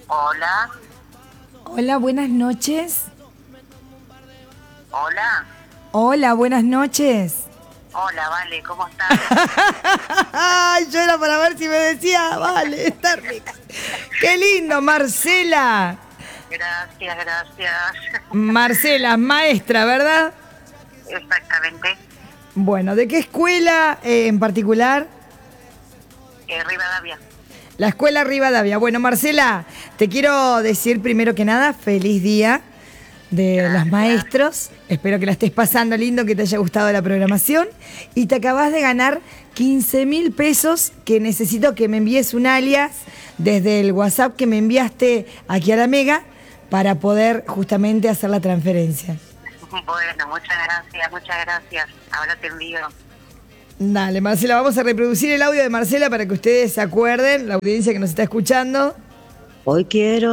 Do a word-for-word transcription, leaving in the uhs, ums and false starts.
Hola, Hola, buenas noches. hola, Hola, buenas noches. hola, Vale, ¿cómo estás? Ay, yo era para ver si me decía, vale, está rico. Qué lindo, Marcela. Gracias, gracias. Marcela, maestra, ¿verdad? Exactamente. Bueno, ¿de qué escuela eh, en particular? Eh, Rivadavia. La Escuela Rivadavia. Bueno, Marcela, te quiero decir primero que nada, feliz día de Gracias. los maestros. Espero que la estés pasando lindo, que te haya gustado la programación. Y te acabas de ganar quince mil pesos que necesito que me envíes un alias desde el WhatsApp que me enviaste aquí a la Mega para poder justamente hacer la transferencia. Bueno, muchas gracias, muchas gracias. Ahora te envío. Dale, Marcela, vamos a reproducir el audio de Marcela para que ustedes se acuerden, la audiencia que nos está escuchando. Hoy quiero